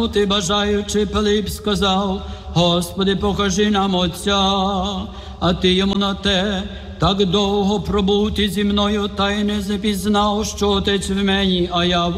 заснути бажаючи, Пилип сказав: Господи, покажи нам Отця. А ти йому на те: так довго пробути зі мною, та й не запізнав, що Отець в мені, а я в